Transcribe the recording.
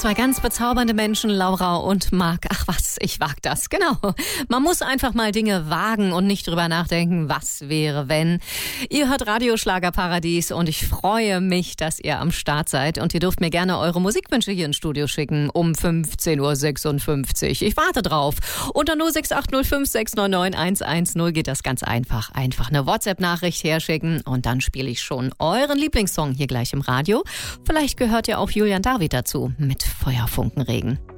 Zwei ganz bezaubernde Menschen, Laura und Marc. Ach was, ich wag das, genau. Man muss einfach mal Dinge wagen und nicht drüber nachdenken, was wäre, wenn. Ihr hört Radioschlagerparadies und ich freue mich, dass ihr am Start seid. Und ihr dürft mir gerne eure Musikwünsche hier ins Studio schicken um 15.56 Uhr. Ich warte drauf. Unter 06805 699 110 geht das ganz einfach. Einfach eine WhatsApp-Nachricht herschicken und dann spiele ich schon euren Lieblingssong hier gleich im Radio. Vielleicht gehört ja auch Julian David dazu mit Feuerfunkenregen.